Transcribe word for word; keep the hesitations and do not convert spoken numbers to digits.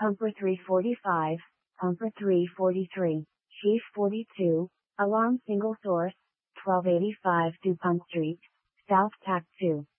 Pumper three forty-five, Pumper three forty-three, Chief forty-two, Alarm Single Source, twelve eighty-five DuPont Street, South Tac two.